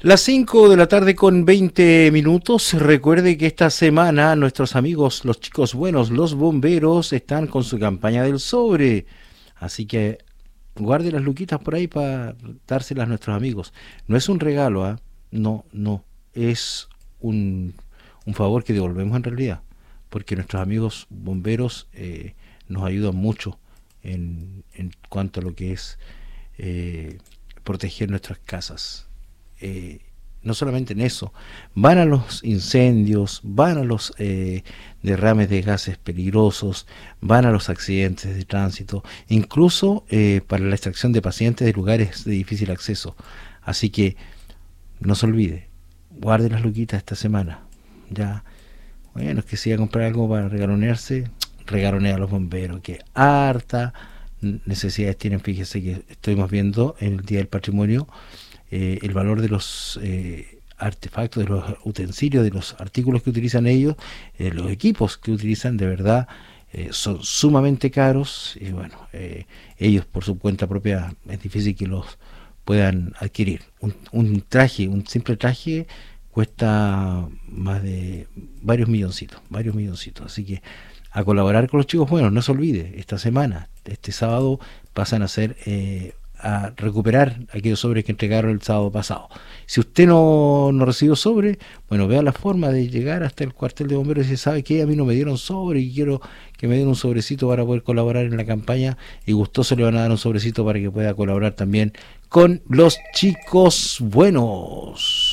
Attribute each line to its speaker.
Speaker 1: Las 5 de la tarde con 20 minutos. Recuerde que esta semana nuestros amigos, los chicos buenos, los bomberos, están con su campaña del sobre. Así que guarde las luquitas por ahí para dárselas a nuestros amigos. No es un regalo, ¿ah? No, no. Es un favor que devolvemos en realidad. Porque nuestros amigos bomberos nos ayudan mucho en cuanto a lo que es eh, proteger nuestras casas. eh, no solamente en eso, van a los incendios, van a los derrames de gases peligrosos, van a los accidentes de tránsito, incluso para la extracción de pacientes de lugares de difícil acceso. Así que no se olvide, guarde las luquitas esta semana. Ya, bueno, es que si va a comprar algo para regalonearse, regalonea a los bomberos, que harta necesidades tienen. Fíjese que estuvimos viendo en el Día del Patrimonio el valor de los artefactos, de los utensilios, de los artículos que utilizan ellos, los equipos que utilizan, de verdad son sumamente caros y bueno, ellos por su cuenta propia es difícil que los puedan adquirir. Un traje, un simple traje cuesta más de varios milloncitos, así que a colaborar con los chicos buenos. No se olvide, esta semana, este sábado, pasan a ser a recuperar aquellos sobres que entregaron el sábado pasado. Si usted no recibió sobre, bueno, vea la forma de llegar hasta el cuartel de bomberos y dice, ¿sabe qué? A mí no me dieron sobre y quiero que me den un sobrecito para poder colaborar en la campaña, y gustoso le van a dar un sobrecito para que pueda colaborar también con los chicos buenos.